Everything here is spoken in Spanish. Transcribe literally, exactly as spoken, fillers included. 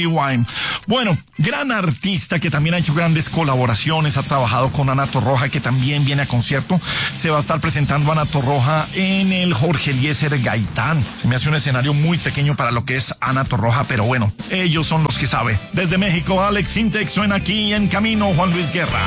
Amy Wine. Bueno, gran artista que también ha hecho grandes colaboraciones, ha trabajado con Ana Torroja, que también viene a concierto. Se va a estar presentando Ana Torroja en el Jorge Eliezer Gaitán. Se me hace un escenario muy pequeño para lo que es Ana Torroja, pero bueno, ellos son los que saben. Desde México, Alex Sintek suena aquí en Camino, Juan Luis Guerra.